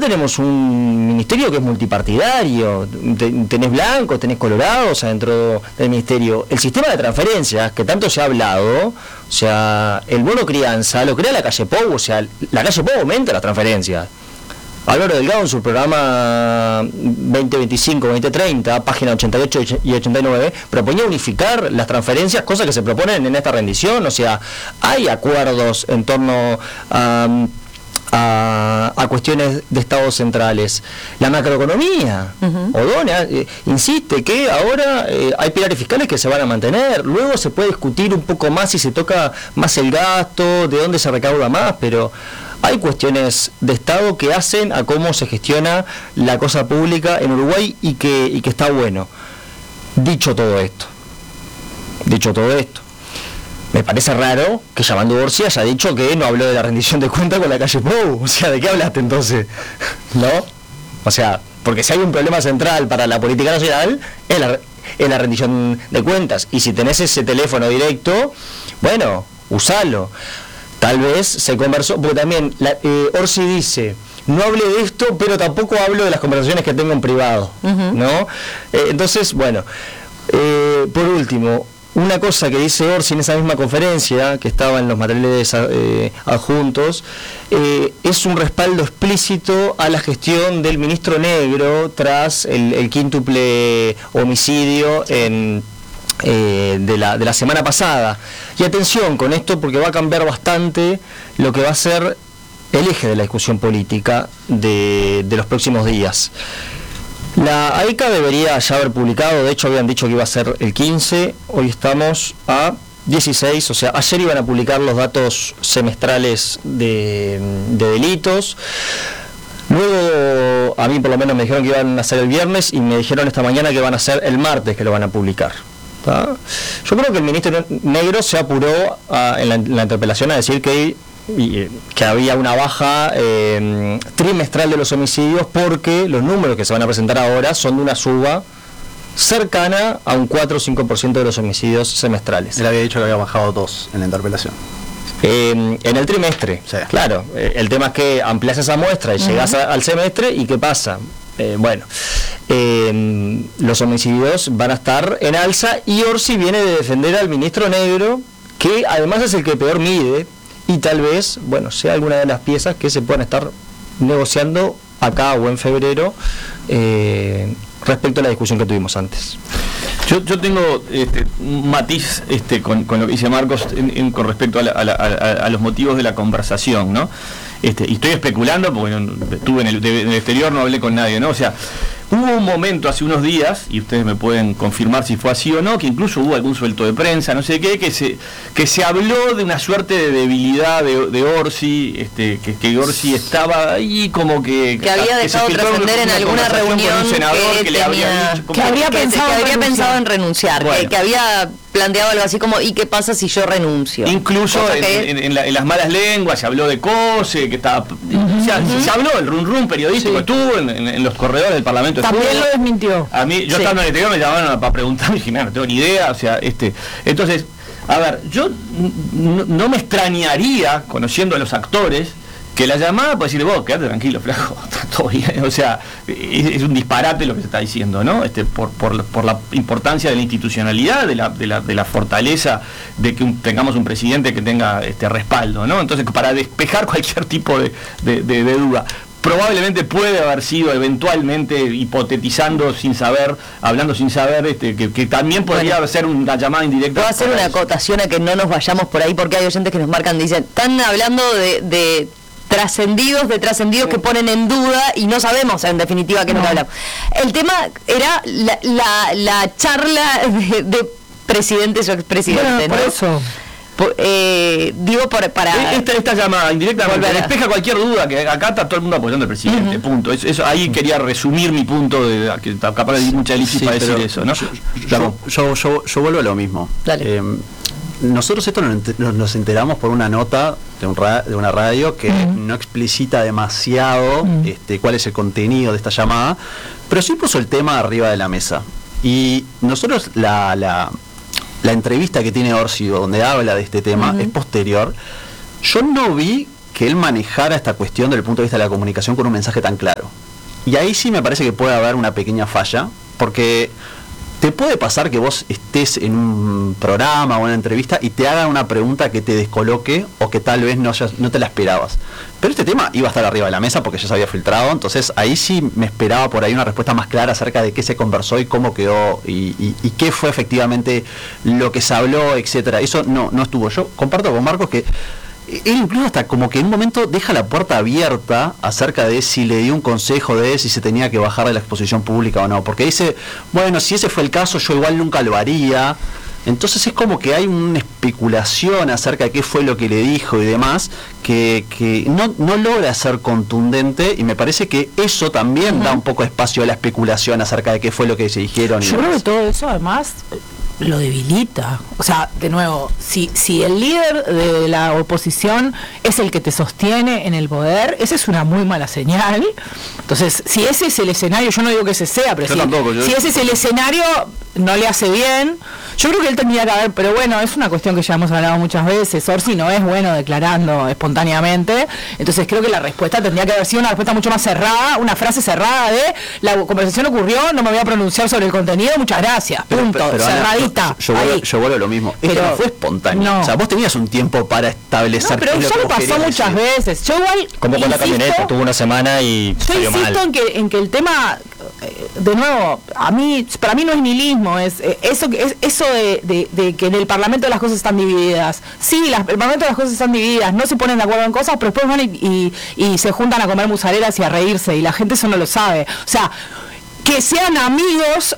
tenemos un ministerio que es multipartidario, tenés blancos, tenés colorados adentro del ministerio. El sistema de transferencias, que tanto se ha hablado, o sea, el bono crianza lo crea la calle Pou, o sea, la calle Pou aumenta las transferencias. Álvaro Delgado en su programa 2025-2030, página 88 y 89, proponía unificar las transferencias, cosas que se proponen en esta rendición. O sea, hay acuerdos en torno a cuestiones de estados centrales. La macroeconomía, O'Donnell insiste que ahora hay pilares fiscales que se van a mantener, luego se puede discutir un poco más si se toca más el gasto, de dónde se recauda más, pero hay cuestiones de Estado que hacen a cómo se gestiona la cosa pública en Uruguay y que está bueno. Dicho todo esto, me parece raro que llamando Orsi haya dicho que no habló de la rendición de cuentas con la calle Pou. O sea, ¿de qué hablaste entonces? ¿No? O sea, porque si hay un problema central para la política nacional es la rendición de cuentas. Y si tenés ese teléfono directo, bueno, usalo. Tal vez se conversó, porque también Orsi dice, no hablé de esto, pero tampoco hablo de las conversaciones que tengo en privado, ¿no? Entonces, bueno, por último, una cosa que dice Orsi en esa misma conferencia, que estaba en los materiales adjuntos, es un respaldo explícito a la gestión del ministro Negro tras el quíntuple homicidio de la semana pasada. Y atención con esto, porque va a cambiar bastante lo que va a ser el eje de la discusión política de los próximos días. La AICA debería ya haber publicado, de hecho habían dicho que iba a ser el 15, hoy estamos a 16, o sea, ayer iban a publicar los datos semestrales de delitos. Luego, a mí por lo menos me dijeron que iban a ser el viernes y me dijeron esta mañana que van a ser el martes que lo van a publicar. ¿Tá? Yo creo que el ministro Negro se apuró en la interpelación a decir que había una baja trimestral de los homicidios, porque los números que se van a presentar ahora son de una suba cercana a un 4 o 5% de los homicidios semestrales. Él había dicho que había bajado 2 en la interpelación. En el trimestre, sí. Claro, el tema es que amplias esa muestra y llegas al semestre, y ¿qué pasa? Los homicidios van a estar en alza, y Orsi viene de defender al ministro Negro, que además es el que peor mide, y tal vez, bueno, sea alguna de las piezas que se puedan estar negociando acá o en febrero respecto a la discusión que tuvimos antes. Yo tengo un matiz con lo que dice Marcos con respecto a los motivos de la conversación, ¿no? Y estoy especulando porque estuve en el exterior, no hablé con nadie, ¿no? O sea, hubo un momento hace unos días, y ustedes me pueden confirmar si fue así o no, que incluso hubo algún suelto de prensa, no sé qué, que se habló de una suerte de debilidad de Orsi, que Orsi estaba ahí como que había dejado trascender en alguna reunión un senador que había pensado en renunciar, bueno, que había planteado algo así como, ¿y qué pasa si yo renuncio? Incluso en las malas lenguas se habló de Cose, que estaba se habló, el run periodístico estuvo en los corredores del Parlamento. También lo desmintió. A mí, yo estando en el exterior me llamaron para preguntarme, y dije, no tengo ni idea, o sea, entonces, a ver, yo no me extrañaría, conociendo a los actores, que la llamada puede decir, vos, quédate tranquilo, flaco, está todo bien. O sea, es un disparate lo que se está diciendo, ¿no? Por la importancia de la institucionalidad, de la fortaleza de que tengamos un presidente que tenga respaldo, ¿no? Entonces, para despejar cualquier tipo de duda, probablemente puede haber sido eventualmente hipotetizando sin saber, hablando sin saber, que también podría ser una llamada indirecta. Puedo hacer una acotación a que no nos vayamos por ahí, porque hay oyentes que nos marcan, dicen, están hablando de trascendidos que ponen en duda y no sabemos en definitiva qué es lo que hablamos. El tema era la charla de presidentes o expresidentes, bueno, por ¿no? eso. Digo, para esta llamada indirectamente despeja cualquier duda, que acá está todo el mundo apoyando al presidente, punto. Eso ahí quería resumir mi punto, que capaz de mucha elipsis para decir eso, ¿no? Yo vuelvo a lo mismo. Dale. Nosotros esto nos enteramos por una nota de una radio que no explicita demasiado cuál es el contenido de esta llamada, pero sí puso el tema arriba de la mesa. Y nosotros la entrevista que tiene Orsi, donde habla de este tema, es posterior. Yo no vi que él manejara esta cuestión desde el punto de vista de la comunicación con un mensaje tan claro. Y ahí sí me parece que puede haber una pequeña falla, porque te puede pasar que vos estés en un programa o en una entrevista y te hagan una pregunta que te descoloque o que tal vez no te la esperabas. Pero este tema iba a estar arriba de la mesa porque ya se había filtrado, entonces ahí sí me esperaba por ahí una respuesta más clara acerca de qué se conversó y cómo quedó y qué fue efectivamente lo que se habló, etcétera. Eso no estuvo. Yo comparto con Marcos que él incluso hasta como que en un momento deja la puerta abierta acerca de si le dio un consejo de si se tenía que bajar de la exposición pública o no, porque dice, bueno, si ese fue el caso yo igual nunca lo haría. Entonces es como que hay una especulación acerca de qué fue lo que le dijo y demás que no logra ser contundente, y me parece que eso también da un poco de espacio a la especulación acerca de qué fue lo que se dijeron. Yo creo que todo eso además lo debilita. O sea, de nuevo, si el líder de la oposición es el que te sostiene en el poder, esa es una muy mala señal. Entonces, si ese es el escenario, yo no digo que ese sea, pero si ese es el escenario, no le hace bien. Yo creo que él tendría que haber, pero bueno, es una cuestión que ya hemos hablado muchas veces. Orsi no es bueno declarando espontáneamente, entonces creo que la respuesta tendría que haber sido una respuesta mucho más cerrada, una frase cerrada de la conversación ocurrió, no me voy a pronunciar sobre el contenido, muchas gracias, punto, pero cerradita. Yo vuelvo a lo mismo, esto no fue espontáneo, no. O sea, vos tenías un tiempo para establecer. No, pero ya me pasó muchas veces. Yo igual como con la camioneta, tuvo una semana y yo salió insisto mal. en que el tema, de nuevo, para mí no es nihilismo, es eso de que en el Parlamento las cosas están divididas. Sí, el Parlamento las cosas están divididas, no se ponen de acuerdo en cosas, pero después van y se juntan a comer musarelas y a reírse, y la gente eso no lo sabe. O sea, que sean amigos,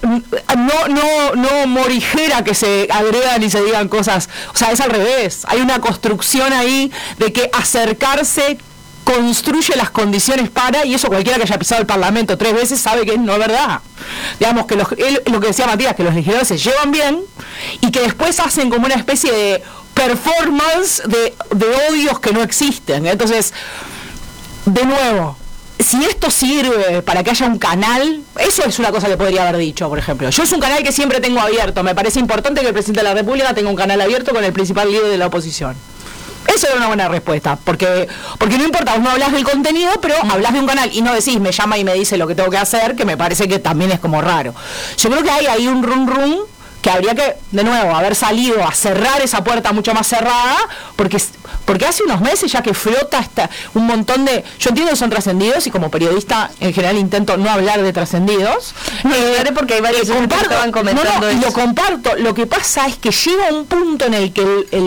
no morijera que se agregan y se digan cosas. O sea, es al revés. Hay una construcción ahí de que acercarse construye las condiciones para, y eso cualquiera que haya pisado el Parlamento 3 veces sabe que no es verdad. Digamos que lo que decía Matías, que los legisladores se llevan bien y que después hacen como una especie de performance de odios que no existen. Entonces, de nuevo, si esto sirve para que haya un canal, eso es una cosa que podría haber dicho, por ejemplo. Yo es un canal que siempre tengo abierto. Me parece importante que el presidente de la República tenga un canal abierto con el principal líder de la oposición. Eso era una buena respuesta, porque no importa, vos no hablas del contenido, pero hablas de un canal y no decís, me llama y me dice lo que tengo que hacer, que me parece que también es como raro. Yo creo que hay ahí un rum que habría que, de nuevo, haber salido a cerrar esa puerta mucho más cerrada, porque hace unos meses ya que flota un montón de... Yo entiendo que son trascendidos, y como periodista en general intento no hablar de trascendidos. Porque hay varios que estaban comentando eso. Y lo comparto. Lo que pasa es que llega un punto en el que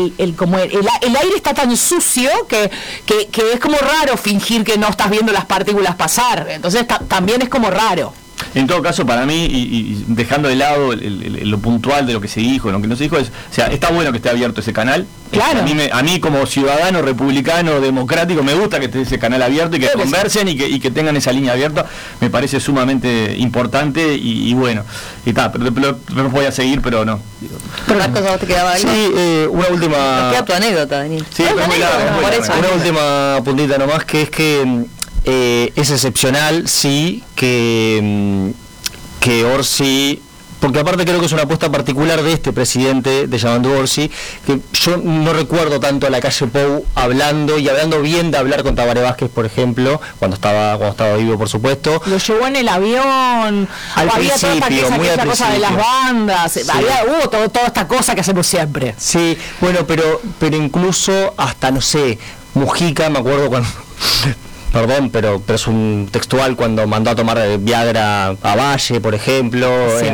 el aire está tan sucio que es como raro fingir que no estás viendo las partículas pasar. Entonces también es como raro. En todo caso, para mí, y dejando de lado lo puntual de lo que se dijo, lo que no se dijo, o sea, está bueno que esté abierto ese canal. Claro. A mí como ciudadano republicano democrático me gusta que esté ese canal abierto y que conversen y que tengan esa línea abierta. Me parece sumamente importante y bueno. Y tal, pero voy a seguir, pero no. Pero Marcos, ¿a vos te quedaba algo? Sí, una última... Nos queda tu anécdota, Daniel. Sí, es muy larga. Una última puntita nomás, que es que es excepcional, sí, que Orsi, porque aparte creo que es una apuesta particular de este presidente, de Yamandu Orsi, que yo no recuerdo tanto a la calle Pou hablando bien de hablar con Tabaré Vázquez, por ejemplo, cuando estaba vivo, por supuesto. Lo llevó en el avión, había toda esa cosa de las bandas, sí. Hubo toda esta cosa que hacemos siempre. Sí, bueno, pero incluso hasta, no sé, Mujica, me acuerdo cuando... Perdón, pero es un textual cuando mandó a tomar Viagra a Valle, por ejemplo, en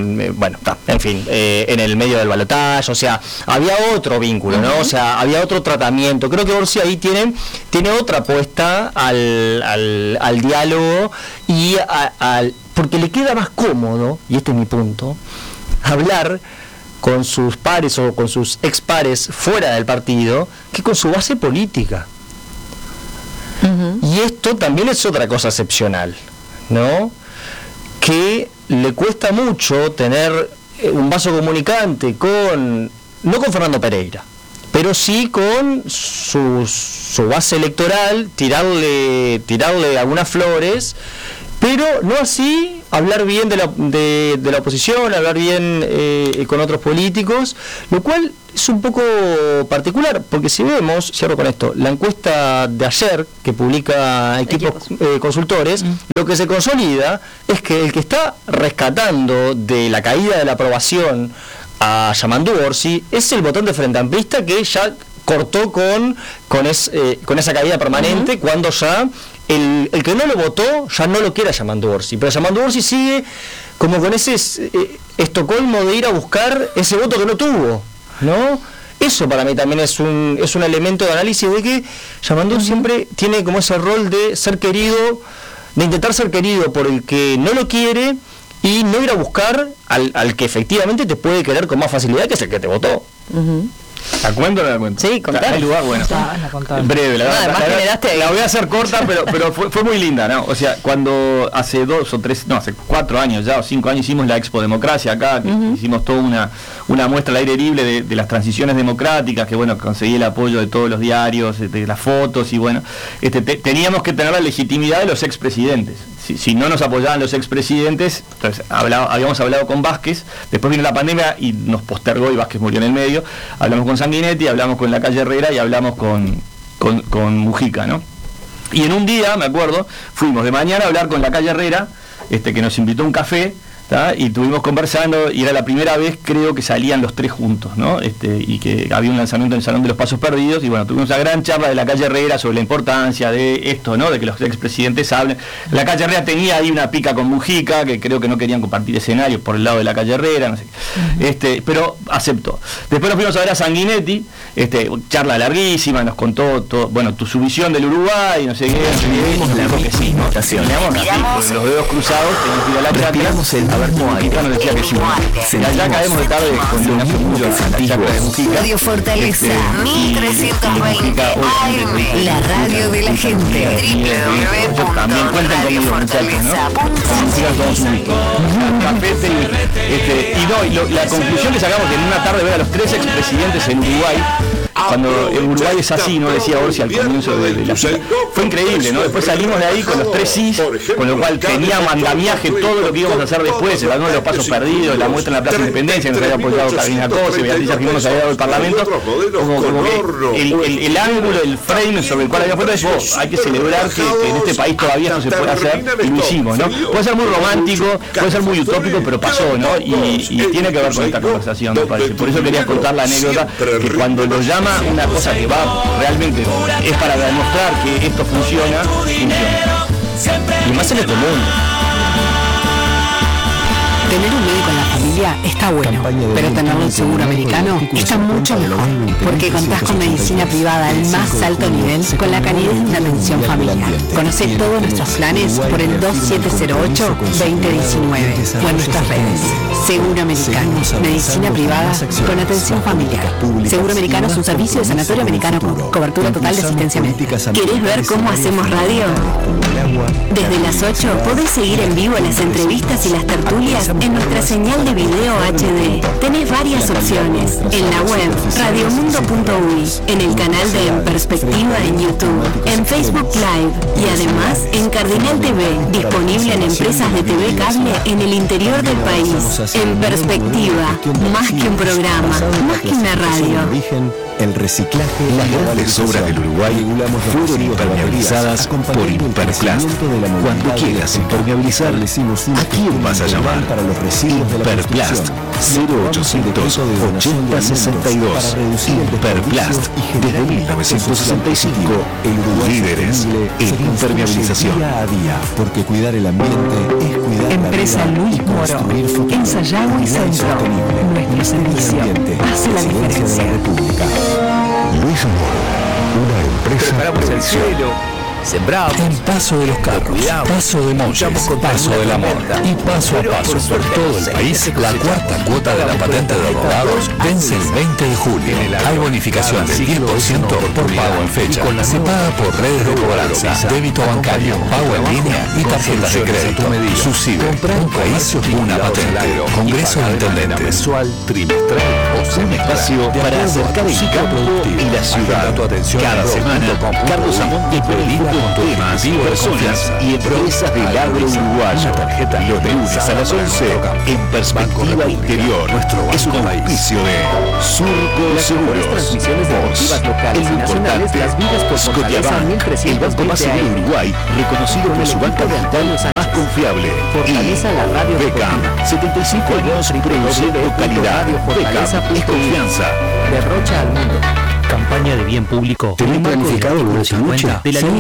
el medio del balotaje, o sea, había otro vínculo, ¿no? O sea, había otro tratamiento. Creo que Orsi ahí tiene otra apuesta al diálogo y porque le queda más cómodo, y este es mi punto, hablar con sus pares o con sus expares fuera del partido que con su base política. Y esto también es otra cosa excepcional, ¿no? Que le cuesta mucho tener un vaso comunicante no con Fernando Pereira, pero sí con su base electoral, tirarle algunas flores, pero no así hablar bien de la oposición, hablar bien con otros políticos, lo cual es un poco particular, porque si vemos, cierro con esto, la encuesta de ayer que publica Equipos Consultores, lo que se consolida es que el que está rescatando de la caída de la aprobación a Yamandu Orsi es el votante frente amplista, que ya cortó con esa caída permanente, cuando ya el que no lo votó ya no lo quiere a Yamandu Orsi, pero Yamandu Orsi sigue como con ese Estocolmo de ir a buscar ese voto que no tuvo, ¿no? Eso para mí también es un elemento de análisis de que Yamandu siempre tiene como ese rol de ser querido, de intentar ser querido por el que no lo quiere y no ir a buscar al que efectivamente te puede querer con más facilidad, que es el que te votó. ¿La cuento o no la cuento? Sí, contá. ¿Hay lugar? Bueno, breve, la voy a hacer corta, pero fue muy linda, ¿no? O sea, cuando hace 4 años ya, o 5 años, hicimos la Expo Democracia acá, que hicimos toda una muestra al aire libre de las transiciones democráticas, que bueno, conseguí el apoyo de todos los diarios, de las fotos, y bueno, teníamos que tener la legitimidad de los expresidentes. Si no nos apoyaban los expresidentes, entonces habíamos hablado con Vázquez, después vino la pandemia y nos postergó y Vázquez murió en el medio, hablamos con Sanguinetti, hablamos con Lacalle Herrera y hablamos con Mujica, ¿no? Y en un día, me acuerdo, fuimos de mañana a hablar con Lacalle Herrera, que nos invitó a un café, ¿tá? Y estuvimos conversando, y era la primera vez, creo, que salían los tres juntos, ¿no? Y que había un lanzamiento en el Salón de los Pasos Perdidos, y bueno, tuvimos una gran charla de Lacalle Herrera sobre la importancia de esto, ¿no? De que los expresidentes hablen. Lacalle Herrera tenía ahí una pica con Mujica, que creo que no querían compartir escenarios por el lado de Lacalle Herrera, no sé qué. Pero aceptó. Después nos fuimos a ver a Sanguinetti, charla larguísima, nos contó todo, bueno, su visión del Uruguay, no sé qué, los dedos cruzados, tenemos que ir a la charla. A ver cómo hay. Nos decía que sí. Y allá caemos de tarde con Ignacio Muñoz, la chacra de Mujica. Radio Fortaleza, 1320 AM, la radio de la gente. También cuentan conmigo, muchachos, ¿no? La conclusión que sacamos que en una tarde ver a los tres expresidentes en Uruguay, cuando en Uruguay es así, no decía Orsi al comienzo de la cita, fue increíble, ¿no? Después salimos de ahí con los tres sís, con lo cual teníamos andamiaje todo lo que íbamos a hacer después, el Salón de los Pasos Perdidos, la muestra en la Plaza Independencia, que nos había apoyado Carolina Cose, Beatriz Argimón nos había dado el Parlamento, como que el ángulo, el frame sobre el cual había puesto es, hay que celebrar que en este país todavía no se puede hacer, y lo hicimos, ¿no? Puede ser muy romántico, puede ser muy utópico, pero pasó, ¿no? Y tiene que ver con esta conversación, me parece. Por eso quería contar la anécdota, que cuando lo llama una cosa que va realmente es para demostrar que esto funciona. Y más en este mundo. Tener un médico en la familia está bueno, pero tenerlo en seguro americano está mucho mejor, porque contás con medicina privada al más alto nivel, con la calidad de una atención familiar. Conoce todos nuestros planes por el 2708-2019 o en nuestras redes. Seguro Americano, medicina privada con atención familiar. Seguro Americano es un servicio de Sanatorio Americano con cobertura total de asistencia médica. ¿Querés ver cómo hacemos radio? Desde las 8 podés seguir en vivo las entrevistas y las tertulias en nuestra señal de video HD. Tenés varias opciones en la web radiomundo.uy, en el canal de En Perspectiva en YouTube, en Facebook Live y además en Cardinal TV, disponible en empresas de TV cable en el interior del país. En Perspectiva, más que un programa, más que una radio. El reciclaje, las grandes obras del Uruguay fueron impermeabilizadas por Imperplast. Cuando quieras impermeabilizar, ¿a quién vas a llamar? Imperplast 0800 8062. Imperplast desde 1965, líderes en impermeabilización. Porque cuidar el ambiente es cuidar Empresa Luis Moro, en Sayago y Centro. Nuestro servicio hace la diferencia. Luis Moro, una empresa. Preparamos el cielo. Sembramos en Paso de los Carros, Paso de Molles, Paso del Amor y paso a paso por todo el país. La cuarta cuota de la patente de rodados vence el 20 de julio. Hay bonificación del 10% por pago en fecha. Se paga por redes de cobranza, débito bancario, pago en línea y tarjetas de crédito. Subsidio, un país, una patente. Congreso de Intendentes. Mensual, trimestral o Un espacio para acercar el campo y la ciudad. Cada semana, Carlos Amón y periodismo con temas, personas y empresas del agro uruguayo. Los lunes a las 11 en Perspectiva Interior. Es un auspicio de Surco Seguros. El importante, Scotiabank, el banco más seguro de Uruguay, reconocido por su banca digital más confiable. Y Beckham, 75 años produciendo calidad. Beckham es confianza. Derrocha al mundo. Campaña de bien público. ¿Tenés planificado esta noche? De la ley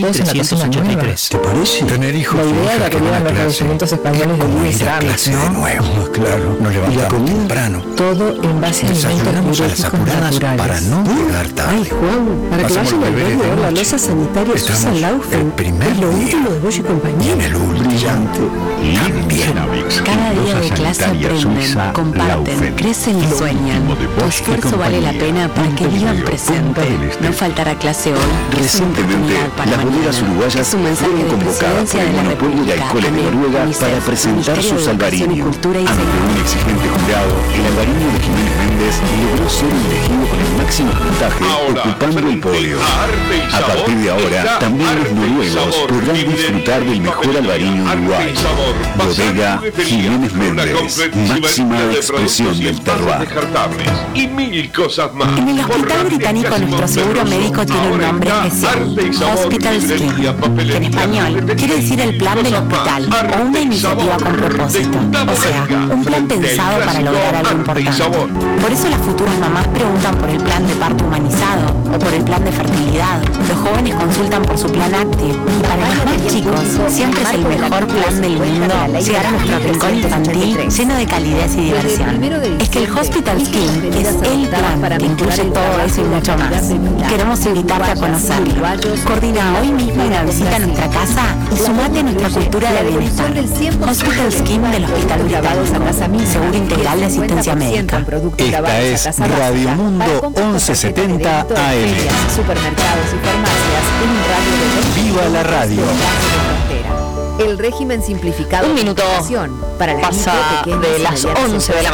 20.383. ¿Te parece? Tener hijos. La idea era que vean los conocimientos españoles de Luis Ramos, de nuevo. Claro, nos levantamos temprano. Todo en base a Desayunamos a las apuradas para no llegar tarde. Ay, Juan, para que vayan al baño a ver la losa sanitaria Susan Laufen. El primer Es lo día. último de Bosch y compañía. En el brillante. También. Cada día de clase aprenden, comparten, crecen y sueñan. Tu esfuerzo vale la pena para que vivan presente. No faltar a clase hoy es una Recientemente, oportunidad para las bodegas mañana. uruguayas Es un mensaje fueron de convocadas por Presidencia el de la monopolio de República, alcoholes de AMED, Noruega UNICEF, para presentar Ministerio sus de Educación y albariños. Cultura y Ante un exigente jurado, el albariño de Jiménez Méndez logró ser elegido con el máximo puntaje, ocupando el podio. A partir de ahora, también los noruegos podrán disfrutar del mejor albariño de Uruguay. Bodega Jiménez Méndez, máxima expresión del terroir. Y mil cosas más. En el Hospital Británico nuestro seguro médico tiene un nombre especial, Hospital Scheme, que en español quiere decir el plan del hospital o una iniciativa con propósito, o sea, un plan pensado para lograr algo importante. Por eso las futuras mamás preguntan por el plan de parto humanizado o por el plan de fertilidad. Los jóvenes consultan por su plan Active y para los más chicos siempre es el mejor plan del mundo llegar a nuestro rincón infantil lleno de calidez y diversión. Es que el Hospital Scheme es el plan que incluye todo eso y mucho más. Queremos invitarte a conocerlo. Coordina hoy mismo una visita a nuestra casa y sumate a nuestra cultura de bienestar. Hospital Scheme del Hospital Británico. Seguro Integral de Asistencia Médica. Esta es Radio Mundo 1170 AM. Supermercados y farmacias en un radio de ¡Viva la radio! El régimen simplificado Un minuto para la pasa de las 11 de la